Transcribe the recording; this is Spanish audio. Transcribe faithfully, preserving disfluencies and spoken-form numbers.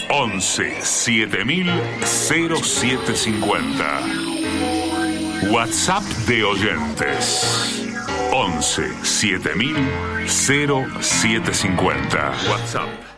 once siete mil cero siete cincuenta. WhatsApp de oyentes once siete mil cero siete cincuenta. WhatsApp